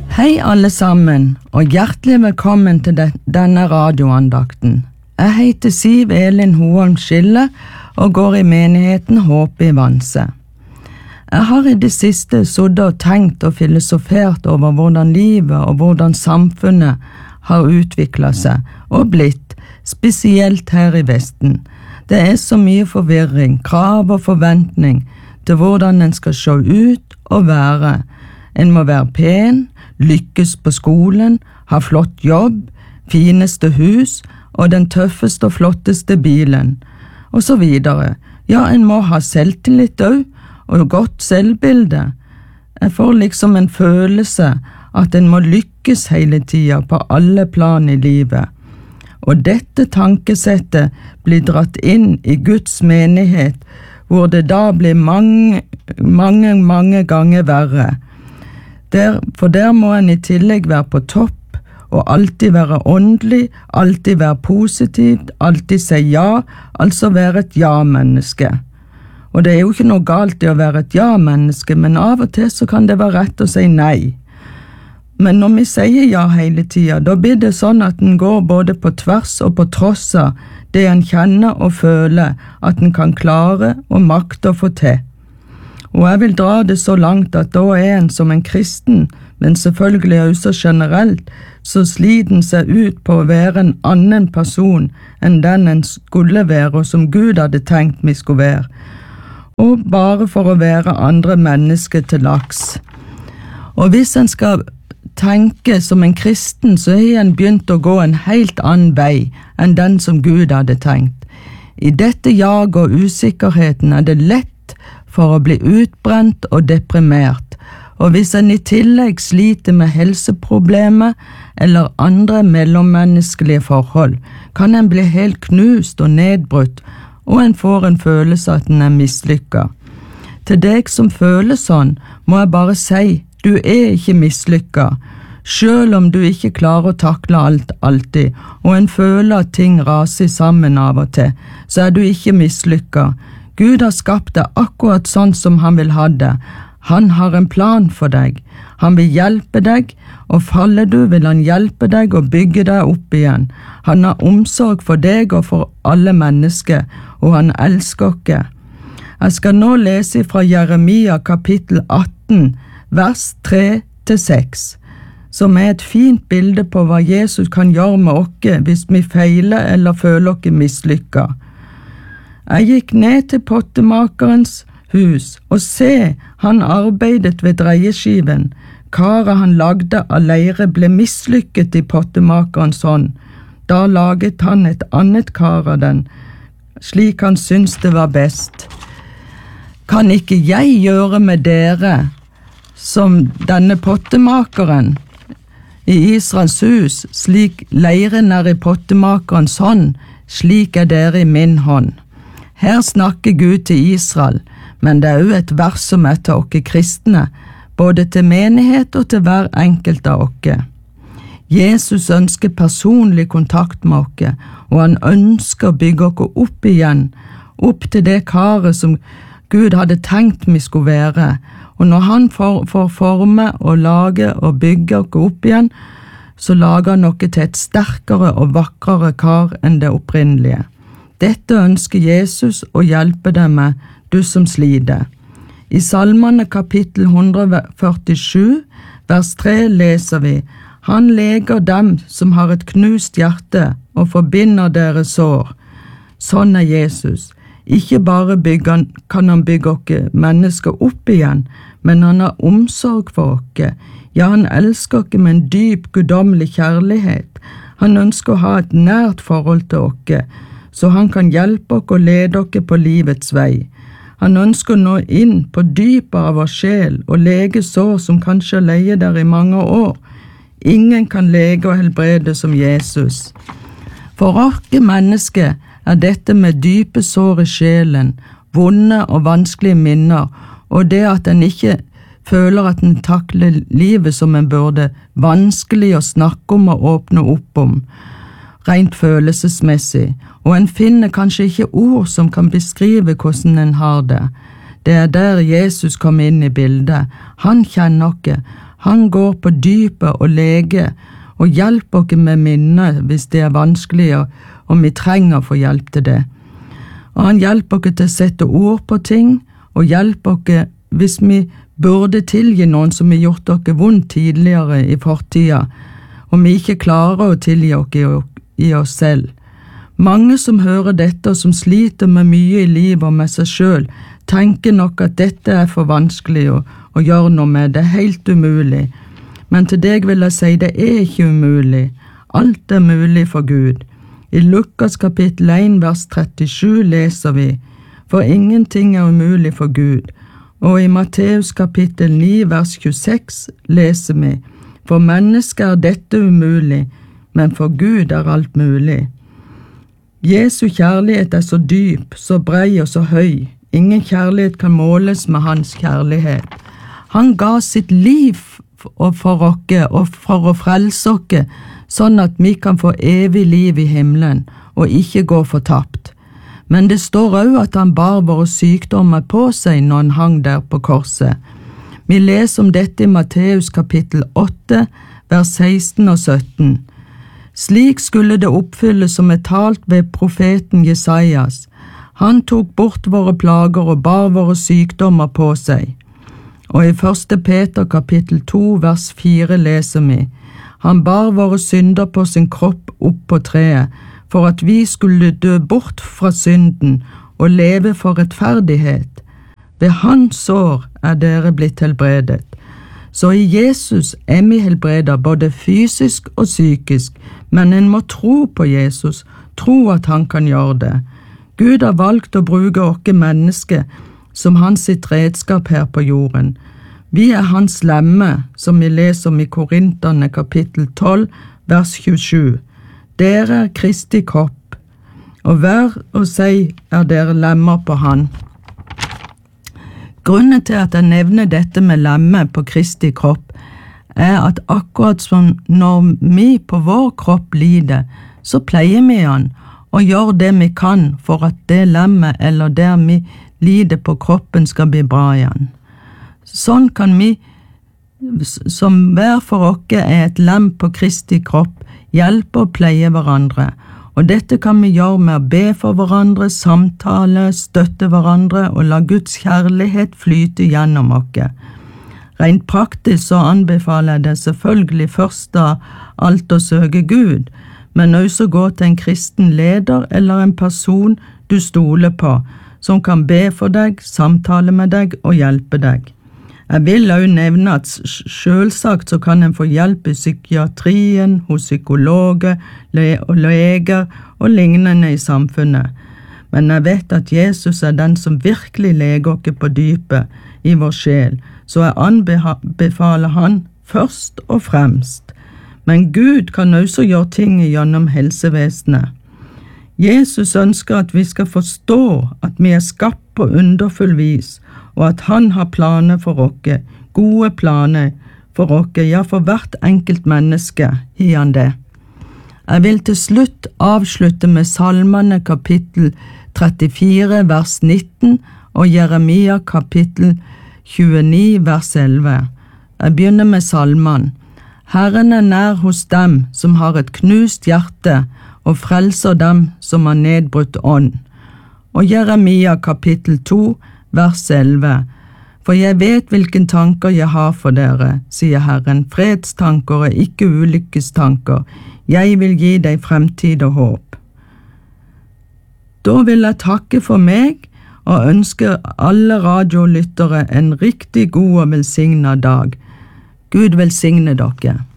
Hei alle sammen, og hjertelig velkommen til denne radioandakten. Jeg heter Siv Elin Hoholm Skille og går i menigheten Håp i Vanse. Jeg har i det siste sittet og tenkt og filosofert over hvordan livet og hvordan samfunnet har utviklet seg og blitt, spesielt her i Vesten. Det så mye forvirring, krav og forventning til hvordan en skal se ut og være. En må være pen, lykkes på skolen, ha flott jobb, fineste hus og den tøffeste og flotteste bilen, og så videre. Ja, en må ha selvtillit også, og godt selvbilde. Jeg får liksom en følelse at en må lykkes hele tiden på alle plan i livet. Og dette tankesettet blir dratt inn i Guds menighet, hvor det da blir mange ganger verre. For der må en i tillegg være på topp, og alltid være åndelig, alltid være positivt, alltid si ja, altså være et ja-menneske. Og det jo ikke noe galt i å være et ja-menneske, men av og til så kan det være rett å si nei. Men når vi sier ja hele tiden, da blir det sånn at en går både på tvers og på tross av det en kjenner og føler at en kan klare og makte å få til. Og jeg vil dra det så langt at da en som en kristen, men selvfølgelig også generelt, så sliter en seg ut på å være en annen person enn den en skulle være, og som Gud hadde tenkt vi skulle være. Og bare for å være andre mennesker til laks. Og hvis en skal tenke som en kristen, så har en begynt å gå en helt annen vei enn den som Gud hadde tenkt. I dette jag og usikkerheten det lett for å bli utbrent og deprimert, og hvis en i tillegg sliter med helseproblemer eller andre mellommenneskelige forhold, kan en bli helt knust og nedbrutt, og en får en følelse at en mislykket. Til deg som føler sånn, må jeg bare si, du ikke mislykket, selv om du ikke klarer å takle alt alltid, og en føler at ting raser sammen av og til, så du ikke mislykket. Gud har skapt deg akkurat sånn som han vil ha det. Han har en plan for deg. Han vil hjelpe deg, og faller du vil han hjelpe deg og bygge deg opp igjen. Han har omsorg for deg og for alle mennesker, og han elsker dere. Jeg skal nå lese fra Jeremia kapittel 18, vers 3-6, som et fint bilde på hva Jesus kan gjøre med oss hvis vi feiler eller føler oss mislykket. Jeg gikk ned til pottemakerens hus, og se, han arbeidet ved dreieskiven. Karet han lagde av leire ble mislykket i pottemakerens hånd. Da laget han et annet kar av den, slik han syntes det var best. Kan ikke jeg gjøre med dere som denne pottemakeren i Israels hus, slik leiren i pottemakerens hånd, slik dere i min hånd? Her snakker Gud til Israel, men det også et vers som til oss kristne, både til menighet og til hver enkelt av oss. Jesus ønsker personlig kontakt med oss, og han ønsker å bygge oss opp igjen, opp til det karet som Gud hadde tenkt vi skulle være. Og når han får forme og lage og bygge oss opp igjen, så lager han oss til et sterkere og vakrere kar enn det opprinnelige. Dette ønsker Jesus å hjelpe deg med, du som sliter. I Salmene kapittel 147, vers 3 leser vi, «Han leger dem som har et knust hjerte og forbinder deres sår». Sånn Jesus. Ikke bare kan han bygge oss mennesker opp igjen, men han har omsorg for oss. Ja, han elsker oss med en dyp, guddommelig kjærlighet. Han ønsker å ha et nært forhold til oss, så han kan hjelpe oss og lede oss på livets vei. Han ønsker å nå inn på dypet av vår sjel og lege sår som kanskje leier der i mange år. Ingen kan lege og helbrede som Jesus. For oss mennesker dette med dype sår i sjelen, vonde og vanskelige minner, og det at en ikke føler at en takler livet som en burde, vanskelig å snakke om og åpne opp om, rent følelsesmessig, og en finner kanskje ikke ord som kan beskrive hvordan en har det. Det der Jesus kom inn i bildet. Han kjenner oss, Han går på dypet og leger, og hjelper oss med minnet hvis det vanskelig, og vi trenger å få hjelp til det. Og han hjelper oss til å sette ord på ting, og hjelper oss hvis vi burde tilgi noen som har gjort oss vondt tidligere i fortida, og vi ikke klarer å tilgi oss i oss selv. Mange som hører dette og som sliter med mye i livet og med seg selv, tenker nok at dette er for vanskelig å gjøre noe med, det er helt umulig. Men til deg vil jeg si, det er ikke umulig. Alt er mulig for Gud. I Lukas kapittel 1 vers 37 leser vi, for ingenting er umulig for Gud. Og i Matteus kapittel 9 vers 26 leser vi, for mennesker er dette umulig, men for Gud er alt mulig. Jesu kjærlighet er så dyp, så brei og så høy. Ingen kjærlighet kan måles med hans kjærlighet. Han ga sitt liv for oss og for å frelse oss, sånn at vi kan få evig liv i himmelen og ikke gå fortapt. Men det står også at han bar våre sykdommer på seg når han hang der på korset. Vi leser om dette i Matteus kapittel 8, vers 16 og 17. Slik skulle det oppfylles som er talt ved profeten Jesajas. Han tok bort våre plager og bar våre sykdommer på seg. Og i 1. Peter kapittel 2 vers 4 leser vi, han bar våre synder på sin kropp opp på treet, for at vi skulle dø bort fra synden og leve for rettferdighet. Ved hans sår er dere blitt helbredet. Så i Jesus er vi helbredet både fysisk og psykisk, men en må tro på Jesus, tro at han kan gjøre det. Gud har valgt å bruke oss mennesker som hans sitt redskap her på jorden. Vi er hans lemme, som vi leser om i Korinterne kapittel 12, vers 27. Dere er Kristi kropp, og hver og seg er dere lemmer på han. Grunnen til at jeg nevner dette med lemme på Kristi kropp, er at akkurat som når vi på vår kropp lider, så pleier vi han og gjør det vi kan for at det lemmet eller der vi lider på kroppen skal bli bra igjen. Sånn kan vi, som hver for oss er et lem på Kristi kropp, hjelpe og pleie hverandre, og dette kan vi gjøre med å be for hverandre, samtale, støtte hverandre og la Guds kjærlighet flyte gjennom oss. Rent praktisk så anbefaler jeg det selvfølgelig først av alt å søke Gud, men også gå til en kristen leder eller en person du stoler på, som kan be for deg, samtale med deg og hjelpe deg. Jeg vil også nevne at selvsagt så kan en få hjelp i psykiatrien, hos psykologer, leger og lignende i samfunnet. Men jeg vet at Jesus er den som virkelig leger oss på dypet i vår sjel, så jeg anbefaler han først og fremst. Men Gud kan også gjøre ting gjennom helsevesenet. Jesus ønsker at vi skal forstå at vi er skapt på underfull vis, og at han har planer for oss, gode planer for oss, ja for hvert enkelt menneske har han det. Jeg vil til slutt avslutte med Salmene kapittel 34 vers 19 og Jeremia kapittel 29 vers 11. Jeg begynner med salmen. Herren er nær hos dem som har et knust hjerte, og frelser dem som har nedbrutt ånd. Og Jeremia kapittel 2 vers 11. For jeg vet hvilken tanker jeg har for dere, sier Herren, fredstanker og ikke ulykkestanker. Jeg vil gi deg fremtid og håp. Da vil jeg takke for meg og ønske alle radiolyttere en riktig god og velsignet dag. Gud velsigne dere.